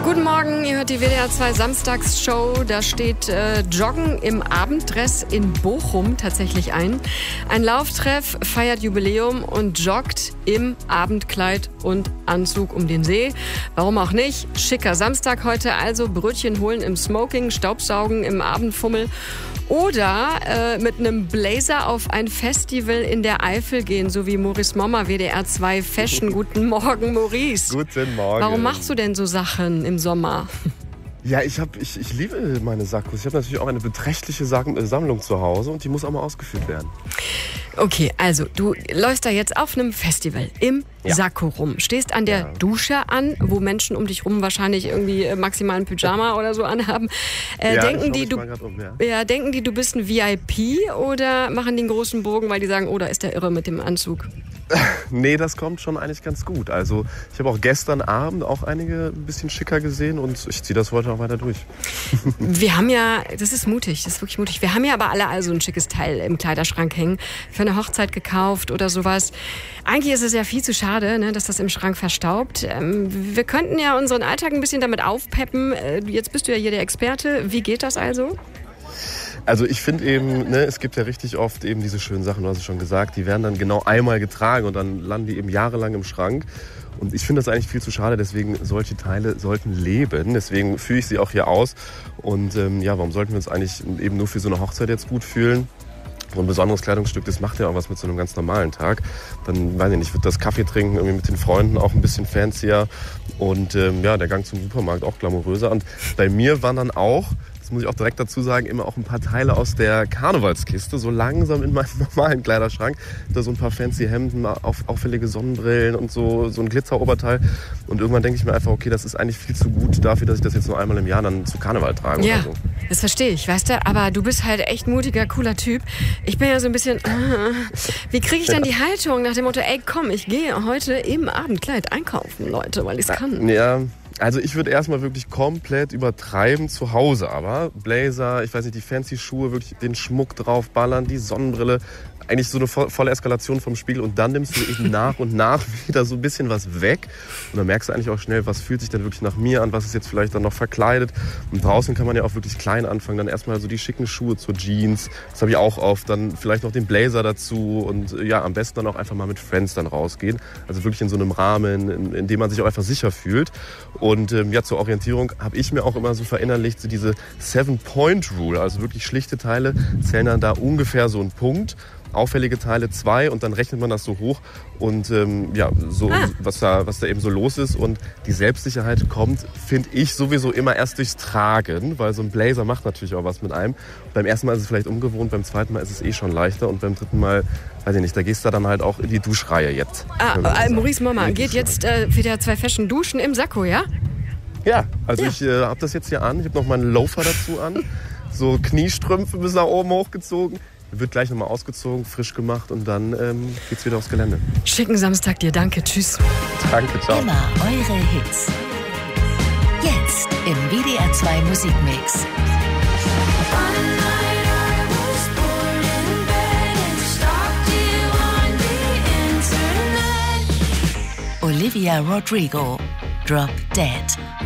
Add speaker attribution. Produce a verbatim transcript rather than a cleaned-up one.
Speaker 1: Guten Morgen, ihr hört die W D R zwei Samstagsshow. Da steht äh, Joggen im Abenddress in Bochum tatsächlich ein. Ein Lauftreff feiert Jubiläum und joggt im Abendkleid und Anzug um den See. Warum auch nicht? Schicker Samstag heute also. Brötchen holen im Smoking, Staubsaugen im Abendfummel. Oder äh, mit einem Blazer auf ein Festival in der Eifel gehen, so wie Maurice Mommer, W D R zwei Fashion. Guten Morgen, Maurice.
Speaker 2: Guten Morgen.
Speaker 1: Warum machst du denn so Sachen im Sommer?
Speaker 2: Ja, ich, hab, ich, ich liebe meine Sakkos. Ich habe natürlich auch eine beträchtliche Sammlung zu Hause und die muss auch mal ausgefüllt werden.
Speaker 1: Okay, also du läufst da jetzt auf einem Festival im
Speaker 2: Ja.
Speaker 1: Sakko rum, stehst an der
Speaker 2: Ja.
Speaker 1: Dusche an, wo Menschen um dich rum wahrscheinlich irgendwie maximal ein Pyjama oder so anhaben. Äh,
Speaker 2: Ja, ich
Speaker 1: denken
Speaker 2: schau
Speaker 1: die,
Speaker 2: mich
Speaker 1: du,
Speaker 2: mal grad um, ja.
Speaker 1: ja, denken die, du bist ein V I P oder machen die einen großen Bogen, weil die sagen, oh, da ist der Irre mit dem Anzug?
Speaker 2: Nee, das kommt schon eigentlich ganz gut. Also ich habe auch gestern Abend auch einige ein bisschen schicker gesehen und ich ziehe das heute auch weiter durch.
Speaker 1: Wir haben ja, das ist mutig, das ist wirklich mutig. Wir haben ja aber alle also ein schickes Teil im Kleiderschrank hängen, für eine Hochzeit gekauft oder sowas. Eigentlich ist es ja viel zu schade, ne, dass das im Schrank verstaubt. Ähm, wir könnten ja unseren Alltag ein bisschen damit aufpeppen. Äh, jetzt bist du ja hier der Experte. Wie geht das also?
Speaker 2: Also ich finde eben, ne, es gibt ja richtig oft eben diese schönen Sachen, du hast es schon gesagt, die werden dann genau einmal getragen und dann landen die eben jahrelang im Schrank. Und ich finde das eigentlich viel zu schade, deswegen solche Teile sollten leben. Deswegen führe ich sie auch hier aus. Und ähm, ja, warum sollten wir uns eigentlich eben nur für so eine Hochzeit jetzt gut fühlen? So ein besonderes Kleidungsstück, das macht ja auch was mit so einem ganz normalen Tag. Dann, weiß ich nicht, wird das Kaffee trinken irgendwie mit den Freunden auch ein bisschen fancier. Und ähm, ja, der Gang zum Supermarkt auch glamouröser. Und bei mir waren dann auch, das muss ich auch direkt dazu sagen, immer auch ein paar Teile aus der Karnevalskiste, so langsam in meinen normalen Kleiderschrank. Da so ein paar fancy Hemden, auf, auffällige Sonnenbrillen und so, so ein Glitzeroberteil. Und irgendwann denke ich mir einfach, okay, das ist eigentlich viel zu gut dafür, dass ich das jetzt nur einmal im Jahr dann zu Karneval trage
Speaker 1: Ja,
Speaker 2: oder so.
Speaker 1: das verstehe ich, weißt du. Aber du bist halt echt mutiger, cooler Typ. Ich bin ja so ein bisschen, äh, wie kriege ich denn die Haltung nach dem Motto, ey komm, ich gehe heute im Abendkleid einkaufen, Leute, weil ich es kann.
Speaker 2: Ja, also ich würde erstmal wirklich komplett übertreiben zu Hause, aber Blazer, ich weiß nicht, die fancy Schuhe, wirklich den Schmuck draufballern, die Sonnenbrille, eigentlich so eine vo- volle Eskalation vom Spiegel und dann nimmst du eben nach und nach wieder so ein bisschen was weg und dann merkst du eigentlich auch schnell, was fühlt sich denn wirklich nach mir an, was ist jetzt vielleicht dann noch verkleidet und draußen kann man ja auch wirklich klein anfangen, dann erstmal so die schicken Schuhe zur Jeans, das habe ich auch oft, dann vielleicht noch den Blazer dazu und ja, am besten dann auch einfach mal mit Friends dann rausgehen, also wirklich in so einem Rahmen, in, in dem man sich auch einfach sicher fühlt. Und ähm, ja, zur Orientierung habe ich mir auch immer so verinnerlicht, so diese Seven-Point-Rule, also wirklich schlichte Teile zählen dann da ungefähr so einen Punkt, auffällige Teile zwei und dann rechnet man das so hoch und ähm, ja, so
Speaker 1: Ah.
Speaker 2: was da, was da eben so los ist und die Selbstsicherheit kommt, finde ich, sowieso immer erst durchs Tragen, weil so ein Blazer macht natürlich auch was mit einem. Beim ersten Mal ist es vielleicht ungewohnt, beim zweiten Mal ist es eh schon leichter und beim dritten Mal, weiß ich nicht, da gehst du dann halt auch in die Duschreihe jetzt.
Speaker 1: Ah,
Speaker 2: Wenn man
Speaker 1: äh,
Speaker 2: so
Speaker 1: Maurice
Speaker 2: sagt.
Speaker 1: Mommer
Speaker 2: In die
Speaker 1: geht
Speaker 2: Duschreihe.
Speaker 1: jetzt äh, wieder zwei Fashion duschen im Sakko, ja?
Speaker 2: Ja, also
Speaker 1: Ja.
Speaker 2: ich äh, habe das jetzt hier an. Ich habe noch meinen Loafer dazu an. So Kniestrümpfe bis nach oben hochgezogen. Wird gleich nochmal ausgezogen, frisch gemacht und dann ähm, geht's wieder aufs Gelände.
Speaker 1: Schicken Samstag dir, danke, tschüss.
Speaker 2: Danke, ciao.
Speaker 3: Immer eure Hits. Jetzt im W D R zwei Musikmix. Olivia Rodrigo, Drop Dead.